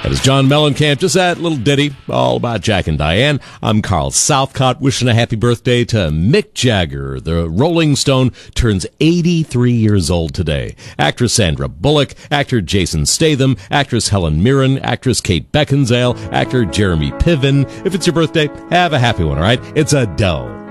That is John Mellencamp, just that little ditty all about Jack and Diane. I'm Carl Southcott, wishing a happy birthday to Mick Jagger. The Rolling Stone turns 83 years old today. Actress Sandra Bullock, actor Jason Statham, actress Helen Mirren, actress Kate Beckinsale, actor Jeremy Piven. If it's your birthday, have a happy one, all right? It's Adele.